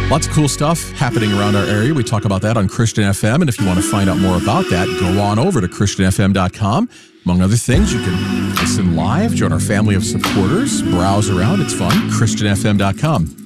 Lots of cool stuff happening around our area. We talk about that on Christian FM. And if you want to find out more about that, go on over to ChristianFM.com. Among other things, you can listen live, join our family of supporters, browse around. It's fun. ChristianFM.com.